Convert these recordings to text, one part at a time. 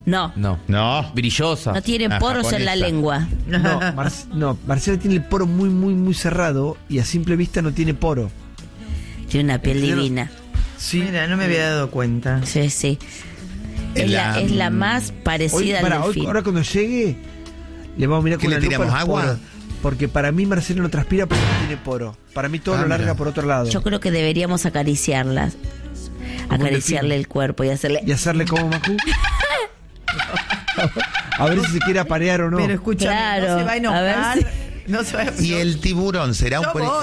No. Brillosa. No tiene poros en la lengua. No, Marcela tiene el poro muy, muy, muy cerrado y a simple vista no tiene poro. Tiene una piel divina. Sí. Mira, no me había dado cuenta. Sí. Es la más parecida al delfín. Ahora cuando llegue, le vamos a mirar con la lupa. ¿Le tiramos agua? Poros, porque para mí Marcela no transpira porque no tiene poro. Para mí todo lo larga por otro lado. Yo creo que deberíamos acariciarla. Acariciarle el cuerpo y hacerle... ¿Y hacerle como Macu? A ver si se quiere aparear o no. Pero escúchame, Claro, no se va a enojar. a ver No se va a... ¿Y el tiburón será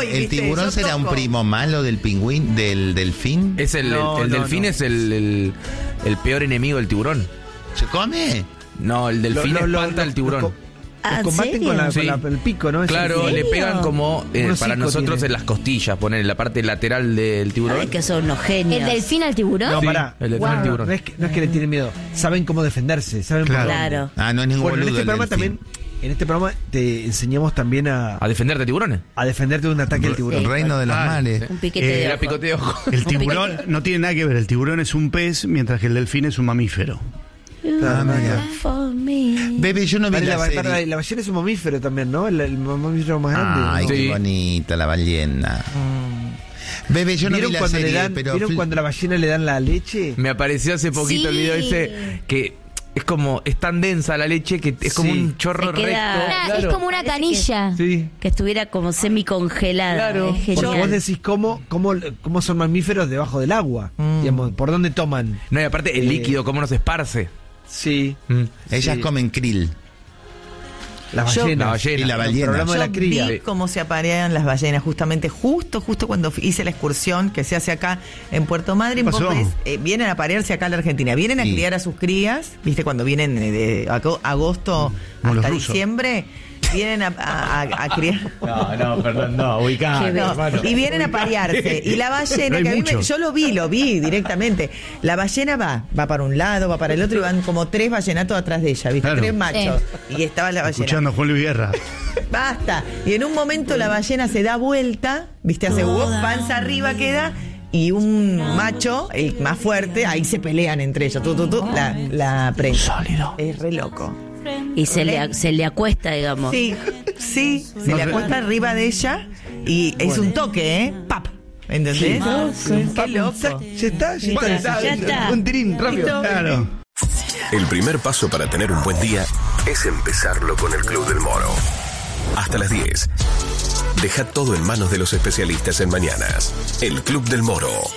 un primo malo del pingüín, del delfín? Es el delfín es el peor enemigo del tiburón. ¿Se come? No, el delfín espanta al tiburón. Los combaten con el pico, ¿no? Claro, le pegan como para nosotros tiene. en las costillas, poner en la parte lateral del tiburón. Ay, que son unos genios. ¿El delfín al tiburón? No, Sí, pará. el delfín al tiburón. No es que le tienen miedo. Saben cómo defenderse. Saben por dónde. Claro. No es ningún Bueno, en boludo este el programa delfín. también, en este programa te enseñamos también ¿A defenderte de tiburones? a defenderte de un ataque del tiburón. El reino de los mares. Un piquete de Era ojo. picote de ojo. El tiburón no tiene nada que ver. El tiburón es un pez, mientras que el delfín es un mamífero. Ah, mira. For me. Bebé, yo no vi la serie. La ballena es un mamífero también, ¿no? El mamífero más grande. Ay, ¿no? Sí. qué bonita la ballena. Bebé, yo no vi ¿Vieron la cuando serie, pero... ¿Vieron cuando a la ballena le dan la leche? Me apareció hace poquito el video ese que es tan densa la leche que es como un chorro Se queda- recto. Es como una canilla. Sí. Que estuviera como semicongelada. Claro. Es genial. Porque vos decís cómo son mamíferos debajo del agua. Digamos, ¿por dónde toman? No, y aparte el líquido, cómo nos esparce. Sí. Ellas Sí. comen krill. Las ballenas. La ballena. Y la ballena. El programa de la Yo cría. vi cómo se aparean las ballenas justo cuando hice la excursión que se hace acá en Puerto Madryn. ¿Qué pasó? Vos ves, vienen a parearse acá a la Argentina, vienen a Sí. criar a sus crías, viste, cuando vienen de agosto Como los hasta rusos. diciembre, vienen a criar. No, perdón, no, ubicá. No, y vienen a parearse. Y la ballena, No hay que a mí mucho. yo lo vi directamente. La ballena va para un lado, va para el otro y van como 3 ballenatos atrás de ella, ¿viste? Claro. 3 machos. Y estaba la ballena. Escuchando a Juan Luis Guerra. Basta. Y en un momento la ballena se da vuelta, ¿viste? Hace panza arriba queda. Y un macho, el más fuerte, ahí se pelean entre ellos. La prende. Sólido. Es re loco. Y se le acuesta, digamos. Sí, se No le sé. acuesta arriba de ella y es un toque, ¿eh? ¡Pap! ¿Entendés? Qué loco. Ya está. Ya está. Un tirín, rápido. Claro. El primer paso para tener un buen día es empezarlo con el Club del Moro. Hasta las 10. Deja todo en manos de los especialistas en mañanas. El Club del Moro.